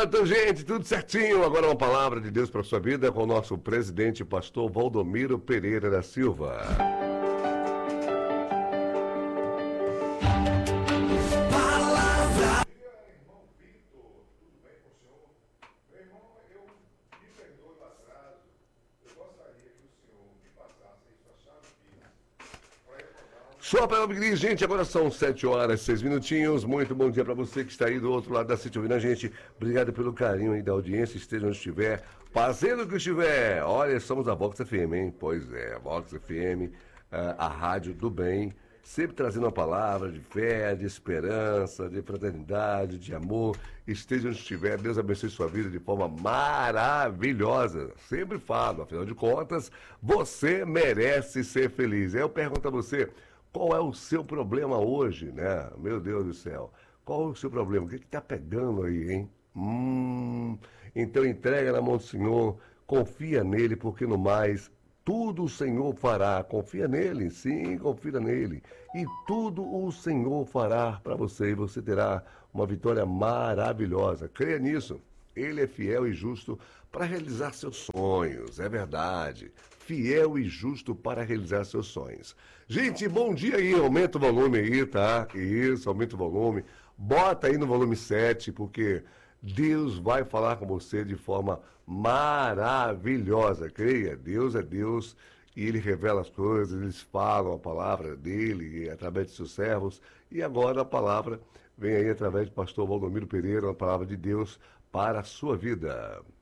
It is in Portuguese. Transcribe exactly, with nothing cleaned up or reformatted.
Pronto, gente, tudo certinho. Agora uma palavra de Deus para sua vida com o nosso presidente, pastor Valdomiro Pereira da Silva. Palavra. Irmão Vitor, tudo bem com o senhor? Meu irmão, eu me perdoe o atraso. Eu gostaria que o senhor me passasse aí sua chave Pix para eu mandar um. Só para abrir, gente, agora são sete horas, seis minutinhos. Muito bom dia para você que está aí do outro lado da City ouvindo a gente. Obrigado pelo carinho aí da audiência, esteja onde estiver, fazendo o que estiver. Olha, somos a Vox F M, hein? Pois é, a Vox F M, a, a rádio do bem, sempre trazendo uma palavra de fé, de esperança, de fraternidade, de amor. Esteja onde estiver, Deus abençoe sua vida de forma maravilhosa. Sempre falo, afinal de contas, você merece ser feliz. Aí eu pergunto a você, qual é o seu problema hoje, né? Meu Deus do céu. Qual é o seu problema? O que está pegando aí, hein? Hum, então entrega na mão do Senhor, confia nele, porque no mais, tudo o Senhor fará. Confia nele, sim, confia nele. E tudo o Senhor fará para você, e você terá uma vitória maravilhosa. Creia nisso. Ele é fiel e justo para realizar seus sonhos, é verdade. Fiel e justo para realizar seus sonhos. Gente, bom dia aí, aumenta o volume aí, tá? Isso, aumenta o volume. Bota aí no volume sete, porque Deus vai falar com você de forma maravilhosa. Creia, Deus é Deus e Ele revela as coisas, eles falam a palavra dEle através de seus servos. E agora a palavra vem aí através do pastor Valdomiro Pereira, uma palavra de Deus para a sua vida.